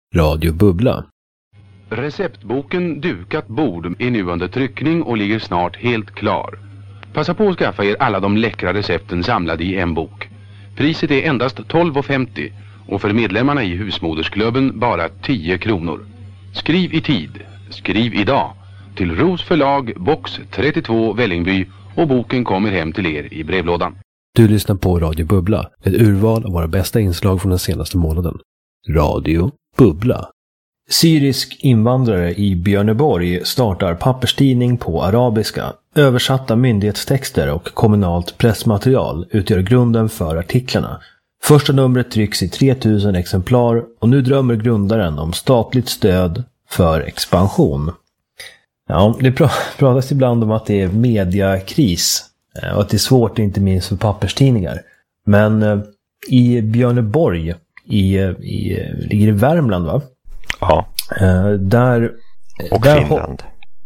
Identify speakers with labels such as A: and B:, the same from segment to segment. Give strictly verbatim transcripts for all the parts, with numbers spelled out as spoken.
A: Radio Bubbla.
B: Receptboken Dukat bord är nu under tryckning och ligger snart helt klar. Passa på att skaffa er alla de läckra recepten samlade i en bok. Priset är endast tolv femtio och för medlemmarna i husmodersklubben bara tio kronor. Skriv i tid, skriv idag till Ros förlag, box trettiotvå Vällingby, och boken kommer hem till er i brevlådan.
A: Du lyssnar på Radio Bubbla, ett urval av våra bästa inslag från den senaste månaden. Radio Bubbla. Syrisk invandrare i Björneborg startar papperstidning på arabiska. Översatta myndighetstexter och kommunalt pressmaterial utgör grunden för artiklarna. Första numret trycks i tre tusen exemplar och nu drömmer grundaren om statligt stöd för expansion. Ja, det pratas ibland om att det är mediakris och att det är svårt, inte minst för papperstidningar. Men i Björneborg, i, i, ligger i Värmland, va?
C: Ja.
A: Där,
C: och
A: där
C: Finland.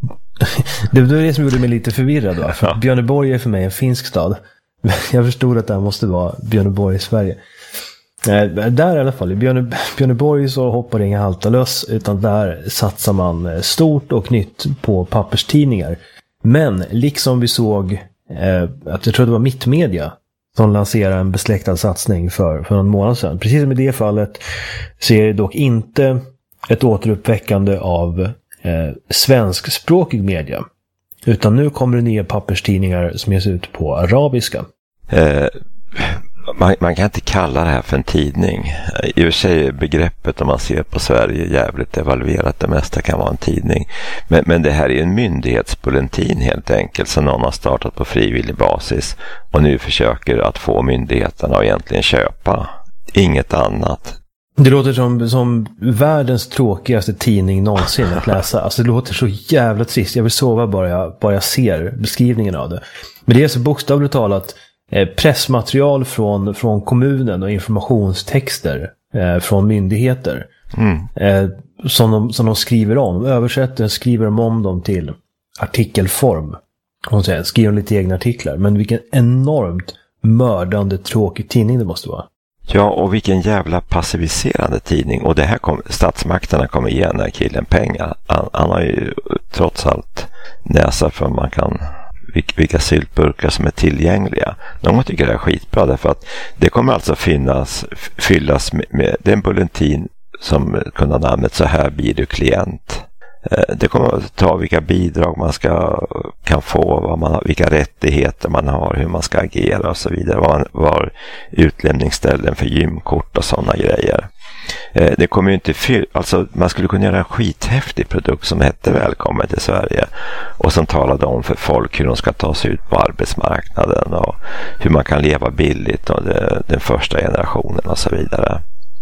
A: Det var det som gjorde mig lite förvirrad, va? För ja. Björneborg är för mig en finsk stad. Jag förstod att det här måste vara Björneborg i Sverige. Där i alla fall, i Björne, Björneborg så hoppar det inga halta lös, utan där satsar man stort och nytt på papperstidningar. Men liksom vi såg, eh, att jag tror det var Mittmedia som lanserade en besläktad satsning för, för någon månad sedan. Precis som i det fallet ser det dock inte ett återuppväckande av eh, svenskspråkig media. Utan nu kommer det nya papperstidningar som ges ut på arabiska.
C: Eh, man, man kan inte kalla det här för en tidning. I och för sig är begreppet, om man ser på Sverige, jävligt evaluerat. Det mesta kan vara en tidning. Men, men det här är en myndighetsbulletin helt enkelt, som någon har startat på frivillig basis och nu försöker att få myndigheterna att egentligen köpa. Inget annat.
A: Det låter som, som världens tråkigaste tidning någonsin att läsa. Alltså det låter så jävla trist. Jag vill sova bara jag, bara jag ser beskrivningen av det. Men det är så bokstavligt talat eh, pressmaterial från, från kommunen och informationstexter eh, från myndigheter. Mm. Eh, som, de, som de skriver om. Översätter skriver de om dem till artikelform. Och sen skriver de lite egna artiklar. Men vilken enormt mördande tråkig tidning det måste vara.
C: Ja, och vilken jävla passiviserande tidning. Och det här kom, statsmakterna kommer ge den här killen pengar. Han, han har ju trots allt näsa för man kan, vilka syltburkar som är tillgängliga. Någon tycker det är skitbra därför att det kommer alltså finnas, fyllas med, med det är en bulletin som kunde ha namnet Så här blir du klient. Det kommer att ta vilka bidrag man ska, kan få, vad man har, vilka rättigheter man har, hur man ska agera och så vidare. Var, var utlämningsställen för gymkort och sådana grejer. Det kommer ju inte fyll, alltså man skulle kunna göra en skithäftig produkt som hette Välkommen till Sverige och som talade om för folk hur de ska ta sig ut på arbetsmarknaden och hur man kan leva billigt och det, den första generationen och så vidare.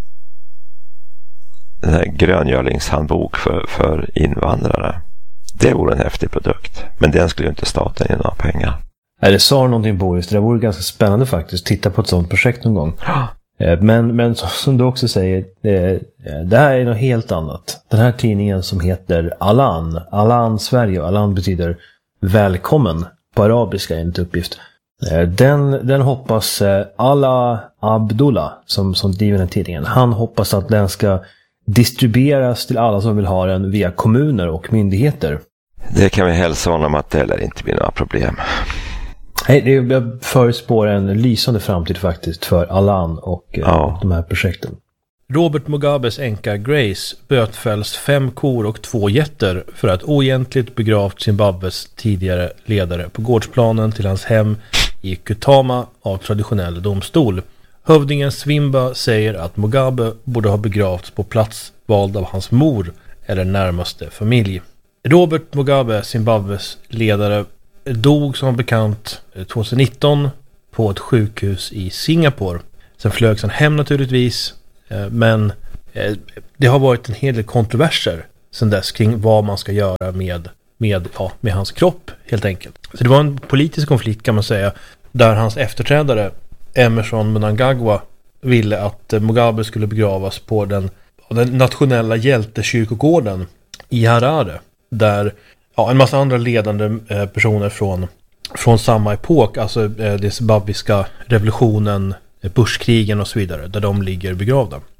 C: Den här gröngörlingshandbok för, för invandrare. Det vore en häftig produkt. Men den skulle ju inte staten ge några pengar.
A: Nej, det sa någonting, Boris. Det vore ganska spännande faktiskt. Titta på ett sånt projekt någon gång. Men, men som du också säger, det, det här är något helt annat. Den här tidningen som heter Alan. Alan Sverige. Alan betyder välkommen på arabiska enligt uppgift. Den, den hoppas Alla Abdullah som, som driver den tidningen. Han hoppas att den ska distribueras till alla som vill ha den via kommuner och myndigheter.
C: Det kan vi hälsa honom att det eller inte blir några problem.
A: Nej, det är, jag förutspår en lysande framtid faktiskt för Alan och, ja. och de här projekten.
D: Robert Mugabes änka Grace bötfälls fem kor och två getter för att oegentligt begravt Zimbabwes tidigare ledare på gårdsplanen till hans hem i Kutama av traditionell domstol. Hövdingen Swimba säger att Mugabe borde ha begravts på plats vald av hans mor eller närmaste familj. Robert Mugabe, Zimbabwes ledare, dog som bekant tjugonitton på ett sjukhus i Singapore. Sen flögs han hem naturligtvis, men det har varit en hel del kontroverser sedan dess kring vad man ska göra med, med, ja, med hans kropp helt enkelt. Så det var en politisk konflikt kan man säga, där hans efterträdare Emerson Mnangagwa ville att Mugabe skulle begravas på den, den nationella hjältekyrkogården i Harare, där ja, en massa andra ledande eh, personer från, från samma epok, alltså eh, den zimbabwiska revolutionen, eh, Bushkrigen och så vidare, där de ligger begravda.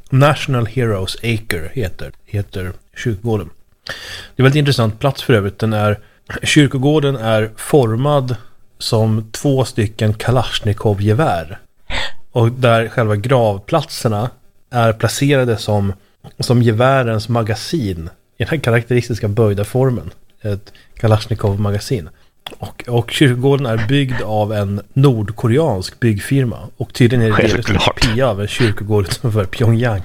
D: National Heroes Acre heter, heter kyrkogården. Det är väldigt intressant plats för övrigt. Den är, kyrkogården är formad som två stycken Kalashnikov-gevär. Och där själva gravplatserna är placerade som, som gevärens magasin. I den här karaktäristiska böjda formen. Ett Kalashnikov-magasin. Och, och kyrkogården är byggd av en nordkoreansk byggfirma. Och tydligen är det delvis en kopia av en kyrkogård utanför Pyongyang.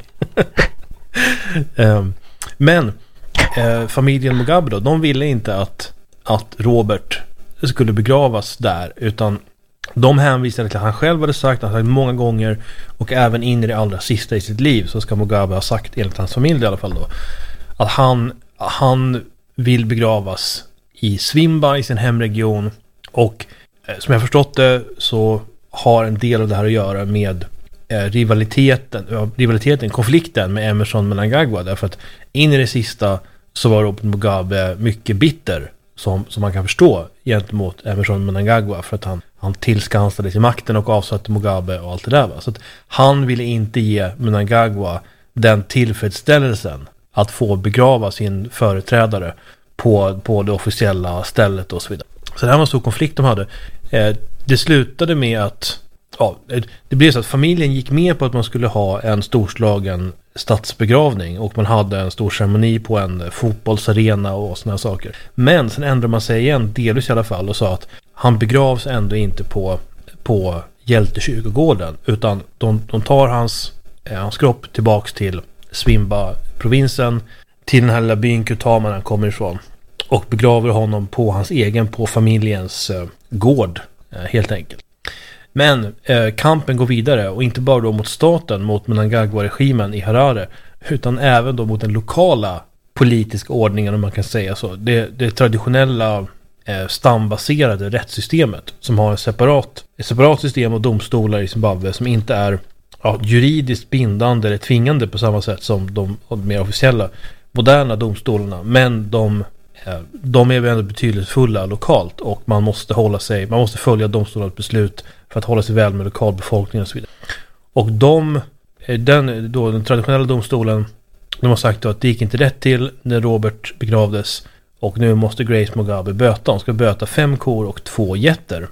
D: um, men eh, familjen Mugabe då, de ville inte att, att Robert skulle begravas där. Utan de hänvisade till att han själv hade sagt, han sagt många gånger, och även in i det allra sista i sitt liv så ska Mugabe ha sagt, enligt hans familj i alla fall då, att han, han vill begravas i Svimba i sin hemregion. Och eh, som jag förstått det så har en del av det här att göra med eh, rivaliteten, eh, rivaliteten, konflikten med Emerson Mnangagwa. Därför att in i det sista så var Robert Mugabe mycket bitter, som, som man kan förstå, gentemot Emerson Mnangagwa, för att han, han tillskansade sig makten och avsatte Mugabe och allt det där. Va? Så att han ville inte ge Mnangagwa den tillfredsställelsen att få begrava sin företrädare på, på det officiella stället och så vidare. Så det här var en stor konflikt de hade. Eh, det slutade med att ja, det blev så att familjen gick med på att man skulle ha en storslagen statsbegravning, och man hade en stor ceremoni på en fotbollsarena och såna här saker. Men sen ändrade man sig igen, delvis i alla fall, och sa att han begravs ändå inte på, på Hjältekyrkogården, utan de, de tar hans, eh, hans kropp tillbaks till Svimba-provinsen, till den här lilla byn Kutama han kommer ifrån, och begraver honom på hans egen, på familjens eh, gård eh, helt enkelt. Men eh, kampen går vidare, och inte bara då mot staten, mot Mnangagwa-regimen i Harare, utan även då mot den lokala politiska ordningen, om man kan säga så. Det, det traditionella eh, stambaserade rättssystemet, som har en separat, ett separat system och domstolar i Zimbabwe som inte är ja, juridiskt bindande eller tvingande på samma sätt som de, de mer officiella moderna domstolarna, men de, eh, de är ändå betydelsefulla lokalt, och man måste hålla sig, man måste följa domstolarnas beslut för att hålla sig väl med lokalbefolkningen och så vidare. Och de, den, då, den traditionella domstolen, de har sagt att det gick inte rätt till när Robert begravdes, och nu måste Grace Mugabe böta. Hon ska böta fem kor och två getter.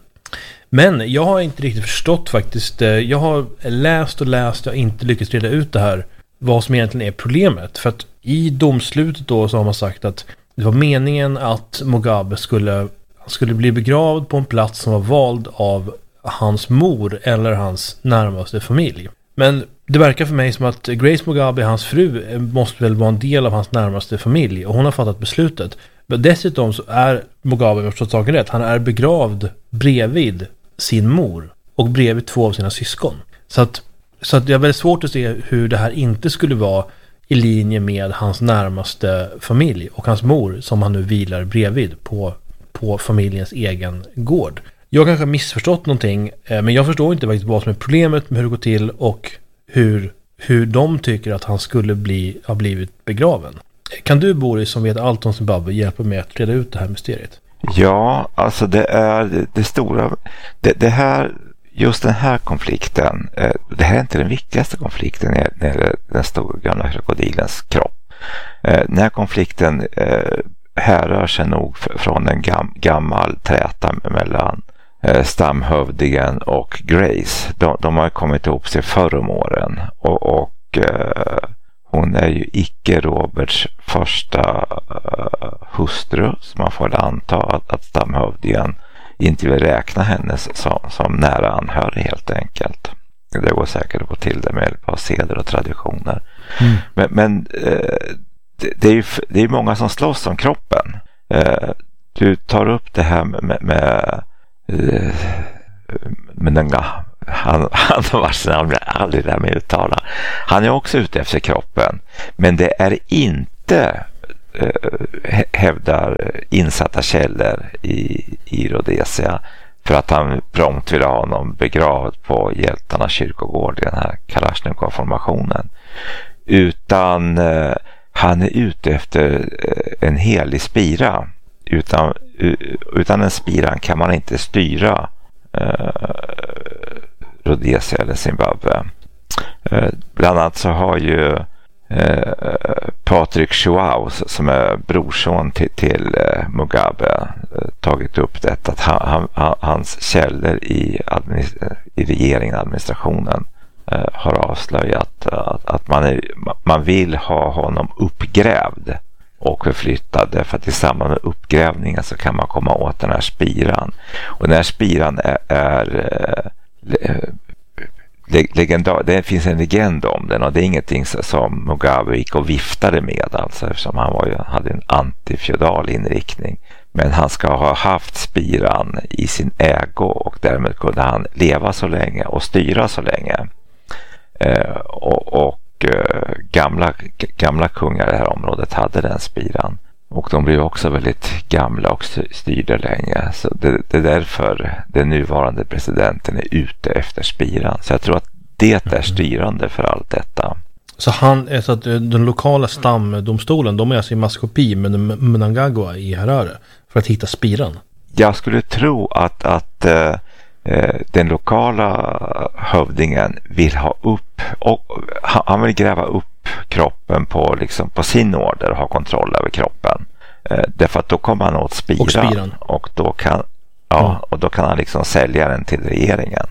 D: Men jag har inte riktigt förstått faktiskt. Jag har läst och läst, jag har inte lyckats reda ut det här, vad som egentligen är problemet. För att i domslutet då så har man sagt att det var meningen att Mugabe skulle, skulle bli begravd på en plats som var vald av hans mor eller hans närmaste familj. Men det verkar för mig som att Grace Mugabe, hans fru, måste väl vara en del av hans närmaste familj, och hon har fattat beslutet. Men dessutom så är Mugabe, om jag förstått saken rätt, han är begravd bredvid sin mor och bredvid två av sina syskon. Så att, så att det är väldigt svårt att se hur det här inte skulle vara i linje med hans närmaste familj och hans mor, som han nu vilar bredvid på, på familjens egen gård. Jag kanske har missförstått någonting, men jag förstår inte vad som är problemet med hur det går till och hur, hur de tycker att han skulle bli, ha blivit begraven. Kan du, Boris, som vet allt om Zimbabwe, hjälpa mig att reda ut det här mysteriet?
C: Ja, alltså det är det, det stora, det, det här, just den här konflikten, det här är inte den viktigaste konflikten när det är den stora gamla krokodilens kropp. Den här konflikten härrör sig nog från en gam, gammal träta mellan stamhövdingen och Grace. De, de har kommit ihop sig förr om åren, och, och eh, hon är ju icke Roberts första eh, hustru, så man får anta att, att stamhövdingen inte vill räkna henne som, som nära anhörig helt enkelt. Det går säkert att få till det med hjälp av seder och traditioner. Mm. Men, men eh, det, det är ju det är många som slåss om kroppen. Eh, du tar upp det här med, med, med men den, han, han vars namn blir aldrig där med uttala. Han är också ute efter kroppen, men det är inte eh, hävdar insatta källor i, i Rhodesia, för att han prompt vill ha honom begravd på hjältarnas kyrkogård i den här Kalashnikov-formationen, utan eh, han är ute efter eh, en helig spira. Utan, utan en spiran kan man inte styra eh, Rhodesia eller Zimbabwe. Eh, bland annat så har ju eh, Patrik Joao som är brorson till, till eh, Mugabe eh, tagit upp detta. Att han, han, hans källor i, administ- i regeringen, administrationen eh, har avslöjat att, att man, är, man vill ha honom uppgrävd och förflyttad, därför att i samband med uppgrävningen så kan man komma åt den här spiran. Och den här spiran är, är eh, legendar. Det finns en legend om den, och det är ingenting som Mugabe gick och viftade med, alltså, eftersom han var ju, hade en antifeudal inriktning. Men han ska ha haft spiran i sin ägo, och därmed kunde han leva så länge och styra så länge. Eh, och, och Gamla, gamla kungar i det här området hade den spiran, och de blev också väldigt gamla och styrde länge, så det, det är därför den nuvarande presidenten är ute efter spiran. Så jag tror att det är styrande för allt detta.
D: Så han, så att den lokala stamdomstolen, de är alltså i maskopi med Mnangagwa i Harare för att hitta spiran? Jag
C: skulle tro att, att eh, den lokala hövdingen vill ha upp, och han vill gräva upp kroppen på, liksom, på sin order och ha kontroll över kroppen. Eh, därför att då kommer han åt spiran, och, spiran. och, då, kan, ja, mm. och då kan han liksom sälja den till regeringen.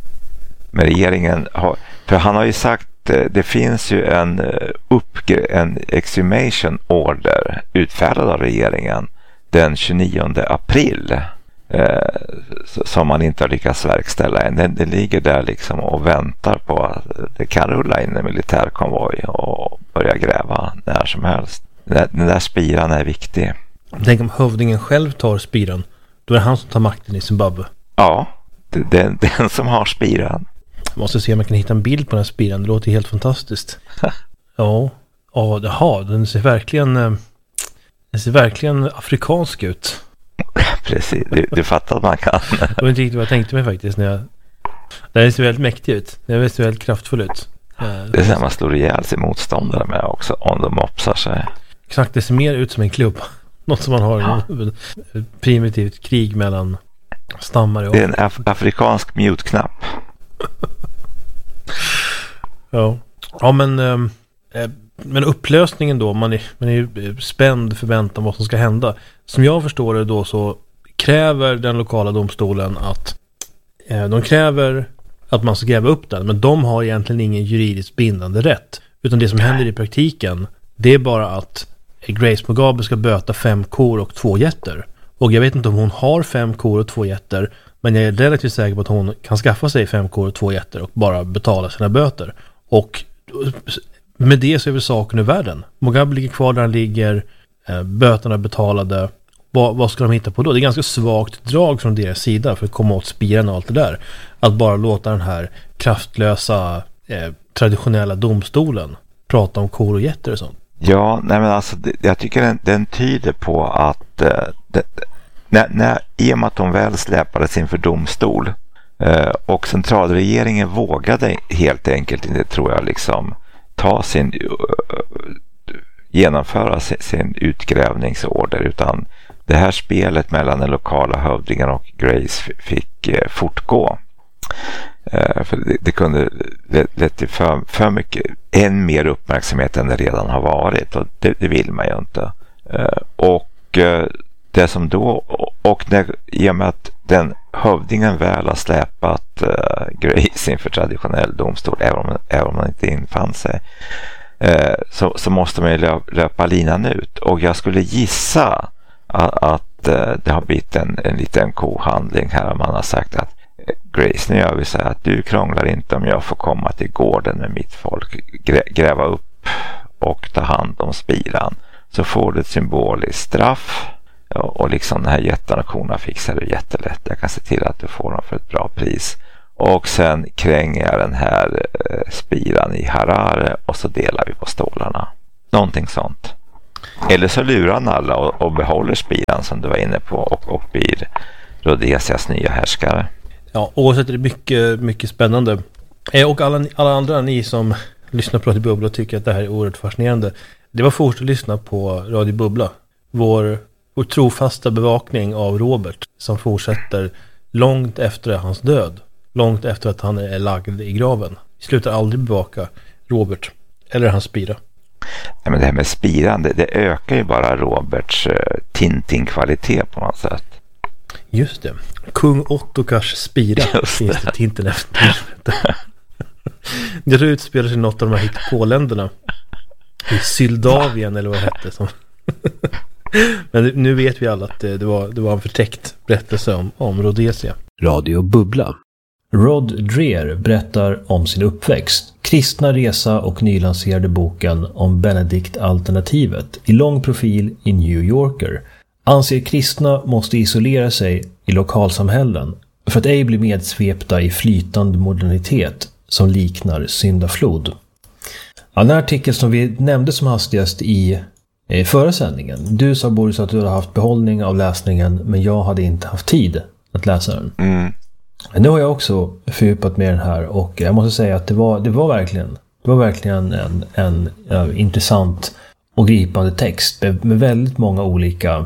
C: Men regeringen har, för han har ju sagt, det finns ju en, upp, en exhumation order utfärdad av regeringen den tjugonionde april. Eh, som man inte har lyckats verkställa än. Det, det ligger där liksom och väntar på att det kan rulla in en militärkonvoj och börja gräva när som helst. Den, den där spiran är viktig.
D: Tänk om hövdingen själv tar spiran, då är det han som tar makten i Zimbabwe.
C: Ja, det, det, det är den som har spiran.
D: Jag måste se om jag kan hitta en bild på den här spiran. Det låter helt fantastiskt. ja, ja, jaha, den ser verkligen den ser verkligen afrikansk ut.
C: Precis, du, du fattar att man kan.
D: Det var inte riktigt vad jag tänkte mig faktiskt när jag... Det ser väldigt mäktigt ut. Det ser väldigt kraftfull ut.
C: Det är så här man slår ihjäl sin motståndare med också, om de mopsar sig.
D: Exakt, det ser mer ut som en klubb. Något som man har ja. Ett primitivt krig mellan stammar. Och...
C: Det är en af- afrikansk mute-knapp.
D: ja. Ja, men... Ähm, äh, men upplösningen då, man är, man är spänd förväntan vad som ska hända. Som jag förstår det då så kräver den lokala domstolen att eh, de kräver att man ska gräva upp den, men de har egentligen ingen juridiskt bindande rätt. Utan det som händer i praktiken, det är bara att Grace Mugabe ska böta fem kor och två getter. Och jag vet inte om hon har fem kor och två getter, men jag är relativt säker på att hon kan skaffa sig fem kor och två getter och bara betala sina böter. Och med det så är väl saken i världen. Mugabe ligger kvar där han ligger, eh, böterna betalade. Va, vad ska de hitta på då? Det är ganska svagt drag från deras sida för att komma åt spiren och allt det där. Att bara låta den här kraftlösa eh, traditionella domstolen prata om kor och getter och sånt.
C: Ja, nej men alltså det, jag tycker den, den tyder på att eh, det, när, när, i och med att de väl släpades inför domstol eh, och centralregeringen vågade helt enkelt inte, tror jag, liksom ta sin uh, genomföra sin, sin utgrävningsorder, utan det här spelet mellan den lokala hövdingen och Grace f- fick uh, fortgå. Uh, för det, det kunde leda till för, för mycket, än mer uppmärksamhet än det redan har varit, och det, det vill man ju inte. Uh, och uh, det som då, och när, i och med att den hövdingen väl har släpat uh, Grace inför traditionell domstol, även om, även om man inte infann sig, uh, så, så måste man ju löp, löpa linan ut. Och jag skulle gissa att, att uh, det har blivit en, en liten kohandling här. Man har sagt att Grace, nu gör vi så här att du krånglar inte om jag får komma till gården med mitt folk, grä, gräva upp och ta hand om spiran, så får du ett symboliskt straff. Och liksom den här jättenationen fixar du jättelätt. Jag kan se till att du får dem för ett bra pris. Och sen kränger jag den här eh, spiran i Harare och så delar vi på stålarna. Någonting sånt. Eller så lurar han alla och, och behåller spiran som du var inne på och, och blir Rhodesias nya härskare.
D: Ja, oavsett är det mycket, mycket spännande. Eh, och alla, alla andra ni som lyssnar på Radio Bubbla och tycker att det här är oerhört fascinerande. Det var först att lyssna på Radio Bubbla. Vår Vår trofasta bevakning av Robert som fortsätter långt efter hans död. Långt efter att han är lagd i graven. Vi slutar aldrig bevaka Robert eller hans spira.
C: Ja, men det här med spiran, det, det ökar ju bara Roberts uh, Tintin-kvalitet på något sätt.
D: Just det. Kung Ottokars spira finns det Tintin efter. Jag tror det utspelar sig något av de här hittepåländerna. I Syldavien eller vad det hette. Som Men nu vet vi alla att det, det, var, det var en förtäckt berättelse om, om Rhodesia.
A: Radio Bubbla. Rod Dreher berättar om sin uppväxt, kristna resa och nylanserade boken om Benedict-alternativet i lång profil i New Yorker. Anser kristna måste isolera sig i lokalsamhällen för att ej bli medsvepta i flytande modernitet som liknar syndaflod. Ja, den här artikeln som vi nämnde som hastigast i, i förra sändningen. Du sa, Boris, att du hade haft behållning av läsningen, men jag hade inte haft tid att läsa den.
C: Mm.
A: Nu har jag också fördjupat med den här och jag måste säga att det var, det var verkligen, det var verkligen en, en ja, intressant och gripande text med, med väldigt många olika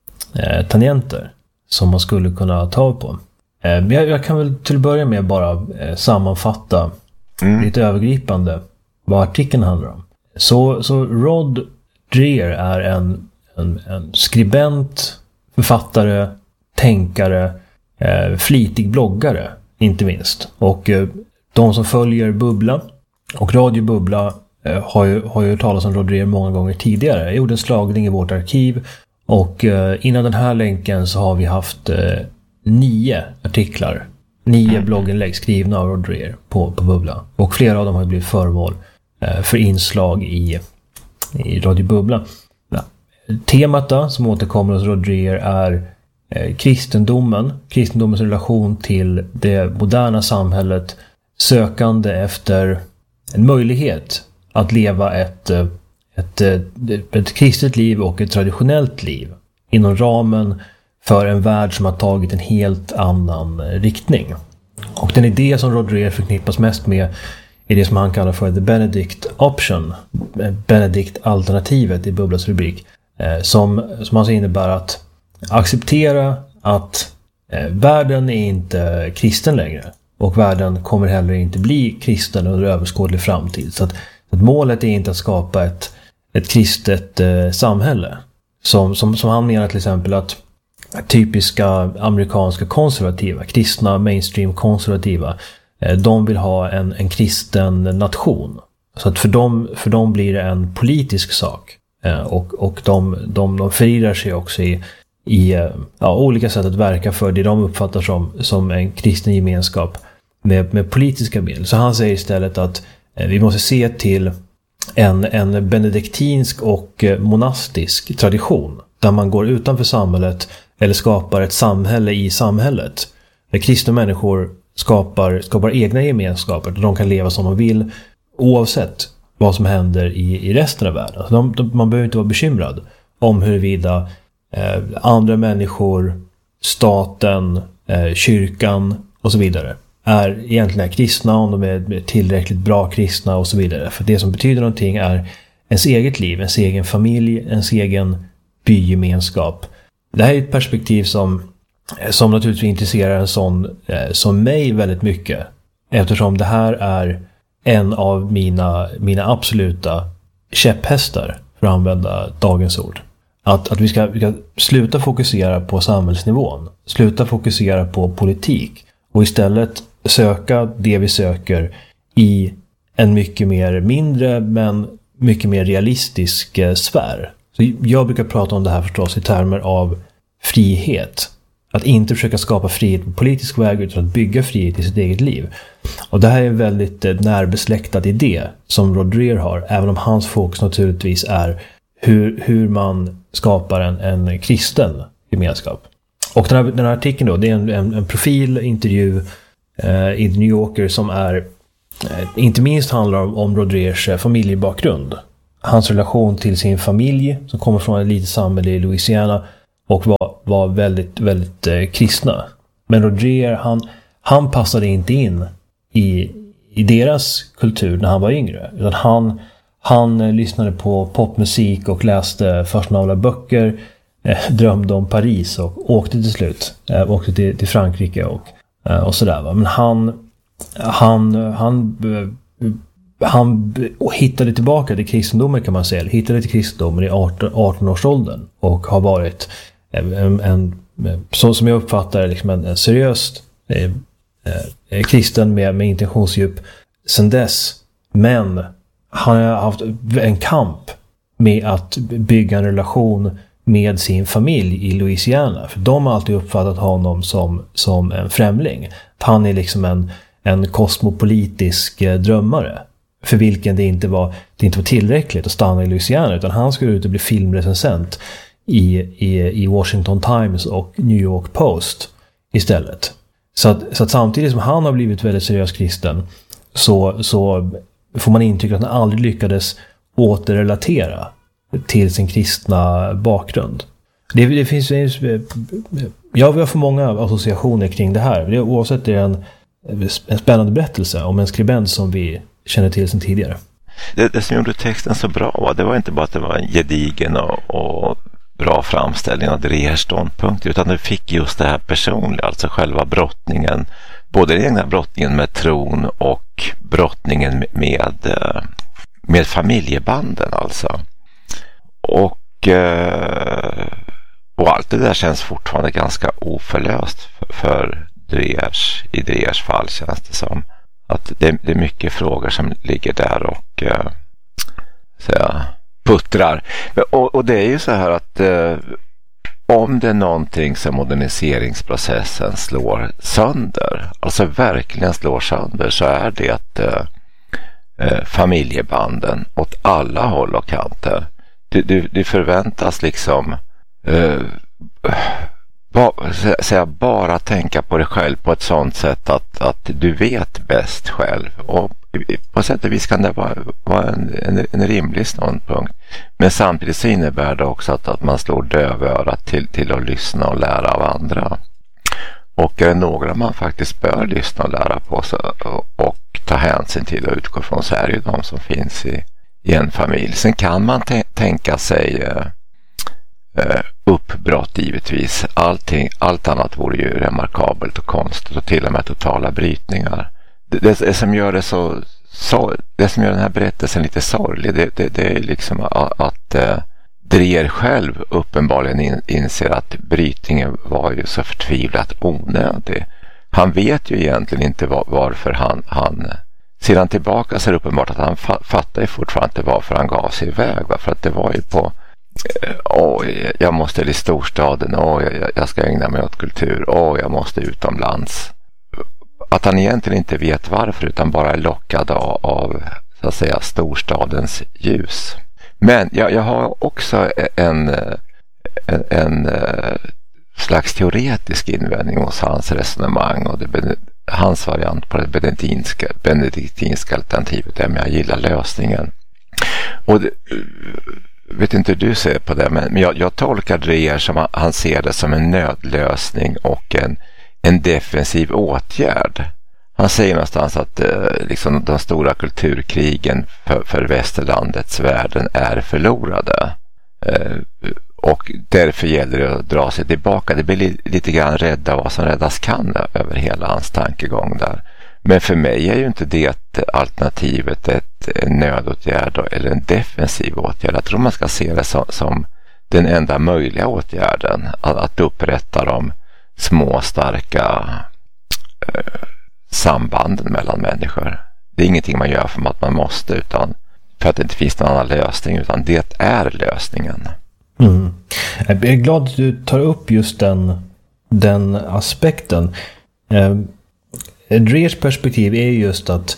A: eh, tangenter som man skulle kunna ta på. Eh, jag, jag kan väl till att börja med bara eh, sammanfatta mm. lite övergripande vad artikeln handlar om. Så, så Rod Dreher är en, en, en skribent, författare, tänkare, Eh, flitig bloggare, inte minst. Och eh, de som följer Bubbla och Radio Bubbla eh, har ju, har ju hört talas om Rod Dreher många gånger tidigare. Jag gjorde en slagning i vårt arkiv och eh, innan den här länken så har vi haft eh, nio artiklar, nio blogginlägg skrivna av Rod Dreher på, på Bubbla. Och flera av dem har blivit föremål eh, för inslag i, i Radio Bubbla. Ja. Temat då, som återkommer hos Rod Dreher är kristendomen, kristendomens relation till det moderna samhället, sökande efter en möjlighet att leva ett, ett, ett kristet liv och ett traditionellt liv inom ramen för en värld som har tagit en helt annan riktning. Och den idé som Rod Dreher förknippas mest med är det som han kallar för the Benedict option, Benedict-alternativet i Bubblas rubrik, som, som alltså innebär att acceptera att eh, världen är inte kristen längre och världen kommer heller inte bli kristen under överskådlig framtid. Så att, att målet är inte att skapa ett, ett kristet eh, samhälle. Som, som, som han menar till exempel att typiska amerikanska konservativa, kristna mainstream konservativa, eh, de vill ha en, en kristen nation. Så att för dem, för dem blir det en politisk sak. Eh, och och de, de, de förirrar sig också i i ja, olika sätt att verka för det de uppfattar som, som en kristen gemenskap med, med politiska medel. Så han säger istället att eh, vi måste se till en, en benediktinsk och monastisk tradition där man går utanför samhället eller skapar ett samhälle i samhället. Där kristna människor skapar, skapar egna gemenskaper där de kan leva som de vill oavsett vad som händer i, i resten av världen. Så de, de, man behöver inte vara bekymrad om huruvida Eh, andra människor, staten, eh, kyrkan och så vidare är egentligen kristna, om de är tillräckligt bra kristna och så vidare. För det som betyder någonting är ens eget liv, ens egen familj, ens egen bygemenskap. Det här är ett perspektiv som, som naturligtvis intresserar en sån eh, som mig väldigt mycket, eftersom det här är en av mina, mina absoluta käpphästar, för att använda dagens ord. Att, att vi, ska, vi ska sluta fokusera på samhällsnivån. Sluta fokusera på politik. Och istället söka det vi söker i en mycket mer mindre men mycket mer realistisk eh, sfär. Så jag brukar prata om det här förstås i termer av frihet. Att inte försöka skapa frihet på politisk väg utan att bygga frihet i sitt eget liv. Och det här är en väldigt eh, närbesläktad idé som Rod Dreher har. Även om hans fokus naturligtvis är hur, hur man skapar en, en kristen gemenskap. Och den här, den här artikeln då, det är en, en, en profilintervju eh, i New Yorker som är eh, inte minst handlar om, om Rod Drehers eh, familjebakgrund. Hans relation till sin familj som kommer från ett litet samhälle i Louisiana och var, var väldigt, väldigt eh, kristna. Men Rod Dreher, han, han passade inte in i, i deras kultur när han var yngre. Utan han Han lyssnade på popmusik och läste fashionabla böcker, eh, drömde om Paris och åkte till slut. Eh, åkte till, till Frankrike och, eh, och sådär. Va? Men han, han, han han hittade tillbaka till kristendomen, kan man säga. Hittade till kristendomen i arton-årsåldern och har varit en, en, en så som jag uppfattar liksom en, en seriöst eh, eh, kristen med, med intentionsdjup sedan dess. Men han har haft en kamp med att bygga en relation med sin familj i Louisiana. För de har alltid uppfattat honom som, som en främling. Han är liksom en, en kosmopolitisk eh, drömmare. För vilken det inte, var, det inte var tillräckligt att stanna i Louisiana. Utan han skulle ut och bli filmrecensent i, i, i Washington Times och New York Post istället. Så att, så att samtidigt som han har blivit väldigt seriös kristen så, så får man intryck att han aldrig lyckades återrelatera till sin kristna bakgrund. Det, det finns jag har för många associationer kring det här. Det, oavsett är det en, en spännande berättelse om en skribent som vi känner till sedan tidigare.
C: Det, det som gjorde texten så bra var, det var inte bara att det var en gedigen och, och bra framställning av Drehers ståndpunkt, utan det fick just det här personliga, alltså själva brottningen, både den egna brottningen med tron och brottningen med, med familjebanden alltså. Och, och allt det där känns fortfarande ganska oförlöst för, för Drehers, i Drehers fall känns det som. Att det, det är mycket frågor som ligger där och så jag, puttrar. Och, och det är ju så här att eh, om det är någonting som moderniseringsprocessen slår sönder, alltså verkligen slår sönder, så är det eh, familjebanden åt alla håll och kanter. Det, det, det förväntas liksom eh, ba, säga, bara tänka på dig själv på ett sånt sätt att, att du vet bäst själv. Och på sätt och vis kan det vara, vara en, en, en rimlig ståndpunkt. Men samtidigt så innebär det också att, att man slår dövörat till, till att lyssna och lära av andra. Och är det några man faktiskt bör lyssna och lära på så, och, och ta hänsyn till och utgå från, så är det ju de som finns i, i en familj. Sen kan man t- tänka sig eh, eh, uppbrott givetvis. Allting, allt annat vore ju remarkabelt och konstigt och till och med totala brytningar. Det, det, det som gör det så, så det som gör den här berättelsen lite sorglig, det, det, det är liksom att, att eh, Dreher själv uppenbarligen in, inser att brytningen var ju så förtvivlat onödig. Han vet ju egentligen inte var, varför han, han sedan tillbaka så är det uppenbart att han fa, fattar ju fortfarande inte varför han gav sig iväg. Va? För att det var ju på åh, jag måste till storstaden, åh, jag, jag ska ägna mig åt kultur, åh, jag måste utomlands. Att han egentligen inte vet varför utan bara är lockad av, av så att säga storstadens ljus. Men jag, jag har också en, en, en slags teoretisk invändning hos hans resonemang och det, hans variant på det benediktinska, benediktinska alternativet där jag gillar lösningen. Och det, vet inte hur du ser på det, men jag, jag tolkar Dreher som han ser det som en nödlösning och en, en defensiv åtgärd. Han säger någonstans att eh, liksom de stora kulturkrigen för, för västerlandets världen är förlorade. Eh, och därför gäller det att dra sig tillbaka. Det blir li, lite grann rädda vad som räddas kan över hela hans tankegång där. Men för mig är ju inte det alternativet ett, en nödåtgärd eller en defensiv åtgärd. Jag tror man ska se det som, som den enda möjliga åtgärden. Att, att upprätta de små starka eh, sambanden mellan människor. Det är ingenting man gör för att man måste, utan för att det inte finns någon annan lösning, utan det är lösningen.
A: Mm. Jag är glad att du tar upp just den, den aspekten. Eh, Drehers perspektiv är just att,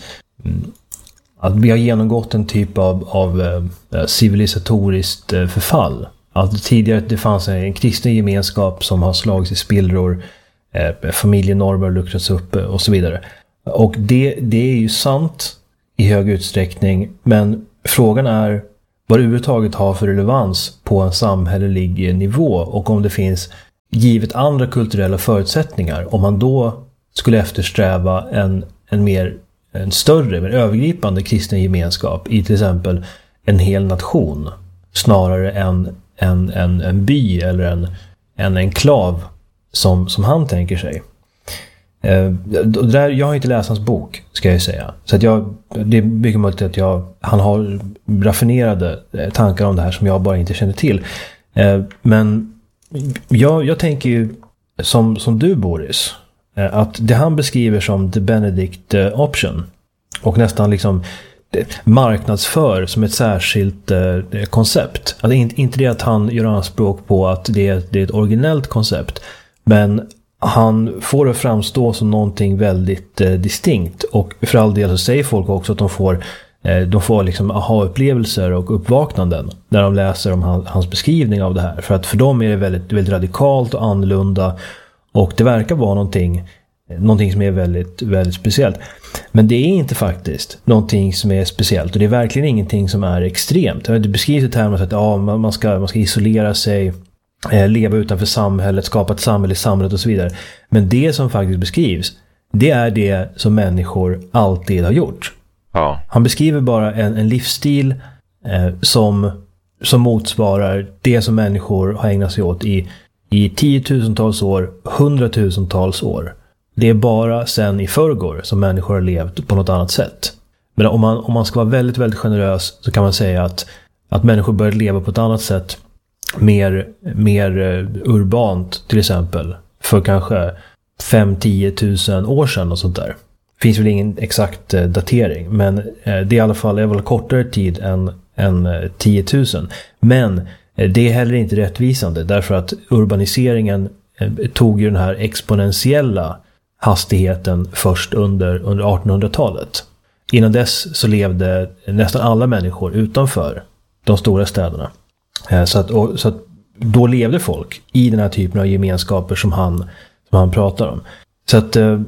A: att vi har genomgått en typ av, av eh, civilisatoriskt eh, förfall. Att tidigare det fanns en kristen gemenskap som har slagits i spillror, eh, familjenormer luckrats upp och så vidare. Och det, det är ju sant i hög utsträckning, men frågan är vad det överhuvudtaget har för relevans på en samhällelig nivå och om det finns, givet andra kulturella förutsättningar, om man då skulle eftersträva en, en mer en större, mer övergripande kristen gemenskap i till exempel en hel nation snarare än en, en, en by eller en, en enklav som, som han tänker sig. Eh, där, jag har inte läst hans bok, ska jag säga. Så att jag, det är mycket möjligt att jag, han har raffinerade tankar om det här som jag bara inte känner till. Eh, men jag, jag tänker ju som, som du, Boris, eh, att det han beskriver som the Benedict eh, option och nästan liksom marknadsför som ett särskilt eh, koncept. Alltså inte, inte det att han gör anspråk på att det är, det är ett originellt koncept, men han får det framstå som någonting väldigt eh, distinkt, och för all del så säger folk också att de får eh, de får liksom aha-upplevelser och uppvaknanden när de läser om han, hans beskrivning av det här, för att för dem är det väldigt, väldigt radikalt och annorlunda, och det verkar vara någonting någonting som är väldigt, väldigt speciellt. Men det är inte faktiskt någonting som är speciellt, och det är verkligen ingenting som är extremt. Det beskrivs i termer att ja, man, ska, man ska isolera sig, eh, leva utanför samhället, skapa ett samhälle i samhället och så vidare. Men det som faktiskt beskrivs, det är det som människor alltid har gjort. Ja. Han beskriver bara en, en livsstil eh, som, som motsvarar det som människor har ägnat sig åt i, i tiotusentals år, hundratusentals år. Det är bara sen i förrgår som människor har levt på något annat sätt. Men om man, om man ska vara väldigt, väldigt generös så kan man säga att, att människor började leva på ett annat sätt, mer, mer urbant till exempel, för kanske fem till tio tusen år sedan och sånt där. Det finns väl ingen exakt datering, men det är i alla fall är väl kortare tid än, än tio tusen. Men det är heller inte rättvisande, därför att urbaniseringen tog ju den här exponentiella hastigheten först under, under artonhundratalet. Innan dess så levde nästan alla människor utanför de stora städerna. Så att, och, så att då levde folk i den här typen av gemenskaper som han, som han pratar om. Så att eh,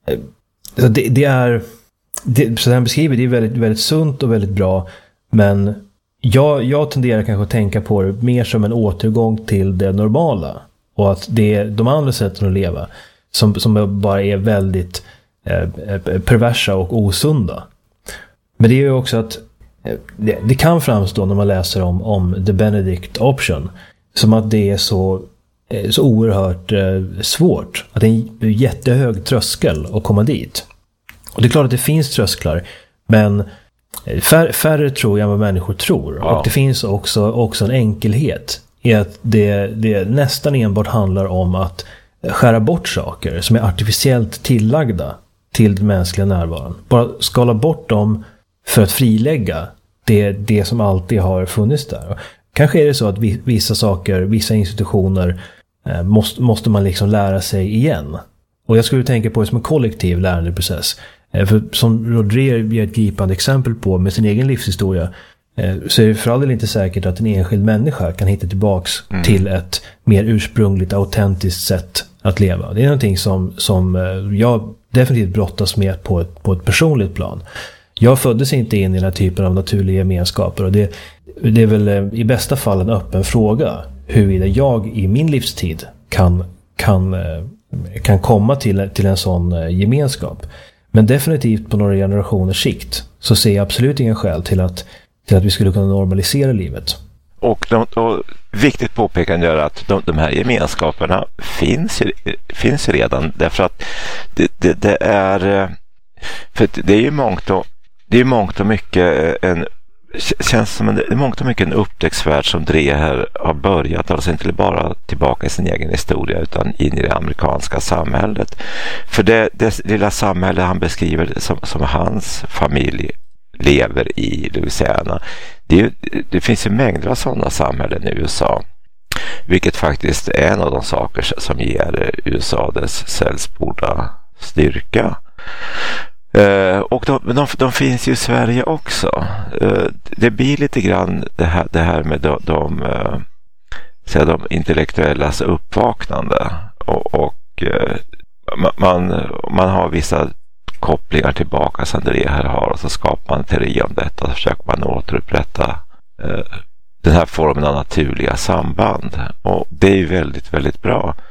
A: det, det är det, så han beskriver det är väldigt, väldigt sunt och väldigt bra, men jag, jag tenderar kanske att tänka på det mer som en återgång till det normala, och att det är de andra sätten att leva som, som bara är väldigt eh, perversa och osunda. Men det är ju också att eh, det, det kan framstå när man läser om, om the Benedict option som att det är så, eh, så oerhört eh, svårt, att det är en jättehög tröskel att komma dit. Och det är klart att det finns trösklar, men fär, färre tror jag än vad människor tror. Ja. Och det finns också, också en enkelhet i att det, det nästan enbart handlar om att skära bort saker som är artificiellt tillagda till den mänskliga närvaron. Bara skala bort dem för att frilägga det, det som alltid har funnits där. Och kanske är det så att vissa saker, vissa institutioner eh, måste, måste man liksom lära sig igen. Och jag skulle tänka på det som en kollektiv lärandeprocess. Eh, för som Rodriguez ger ett gripande exempel på med sin egen livshistoria, eh, så är det för all del inte säkert att en enskild människa kan hitta tillbaks mm. till ett mer ursprungligt, autentiskt sätt att leva. Det är någonting som, som jag definitivt brottas med på ett, på ett personligt plan. Jag föddes inte in i den här typen av naturliga gemenskaper, och det, det är väl i bästa fall en öppen fråga huruvida jag i min livstid kan, kan, kan komma till, till en sån gemenskap. Men definitivt på några generationers sikt så ser jag absolut ingen skäl till att, till att vi skulle kunna normalisera livet.
C: Och, de, och viktigt påpekande är att de, de här gemenskaperna finns, finns redan, därför att det, det, det är för det är ju mångt och, det är mångt och mycket en, känns som en, det är mångt och mycket en upptäcktsvärld som Dre här har börjat, alltså inte bara tillbaka i sin egen historia utan in i det amerikanska samhället. För det, det lilla samhälle han beskriver som, som hans familj lever i Louisiana, det, är, det finns ju mängder av sådana samhällen i U S A, vilket faktiskt är en av de saker som ger U S A dess sällsporda styrka. Uh, och de, de, de finns ju i Sverige också. Uh, det blir lite grann det här, det här med de, de, uh, så de intellektuellas uppvaknande, och, och uh, man, man har vissa kopplingar tillbaka som det här har, och så skapar man en teori om detta, och så försöker man återupprätta uh, den här formen av naturliga samband, och det är ju väldigt, väldigt bra.